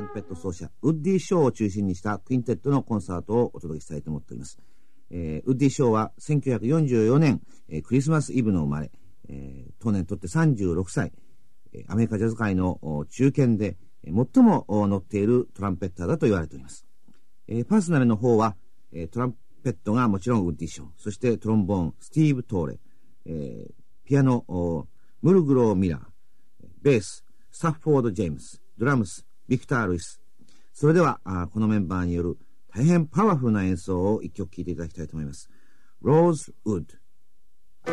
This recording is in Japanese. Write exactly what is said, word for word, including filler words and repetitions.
ンペット奏者ウッディ・ショーを中心にしたクインテットのコンサートをお届けしたいと思っております。えー、ウッディ・ショーはせんきゅうひゃくよんじゅうよねん、えー、クリスマスイブの生まれ、えー、当年とってさんじゅうろくさい、えー、アメリカジャズ界の中堅で最も乗っているトランペッターだと言われております。えー、パーソナルの方は、えー、トランペットがもちろんウッディ・ショー、そしてトロンボーンスティーブ・トーレ、えー、ピアノムルグロー・ミラー、ベーススタッフォード・ジェームス、ドラムスビクター・ルイス。それではこのメンバーによる大変パワフルな演奏を一曲聴いていただきたいと思います。ローズウッド。